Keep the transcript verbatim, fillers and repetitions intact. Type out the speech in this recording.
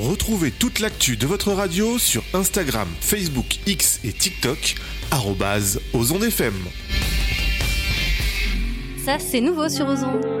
Retrouvez toute l'actu de votre radio sur Instagram, Facebook, X et TikTok, arobase Ozon F M. Ça, c'est nouveau sur Ozon.